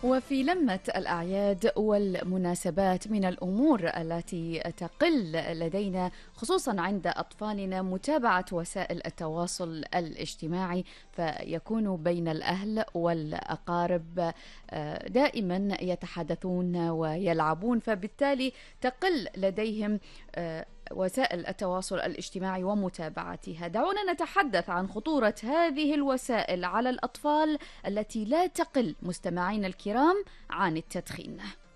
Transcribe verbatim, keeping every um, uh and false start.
وفي لمة الأعياد والمناسبات من الأمور التي تقل لدينا خصوصا عند أطفالنا متابعة وسائل التواصل الاجتماعي، فيكون بين الأهل والأقارب دائما يتحدثون ويلعبون، فبالتالي تقل لديهم وسائل التواصل الاجتماعي ومتابعتها. دعونا نتحدث عن خطورة هذه الوسائل على الأطفال التي لا تقل مستمعين الكرام عن التدخين.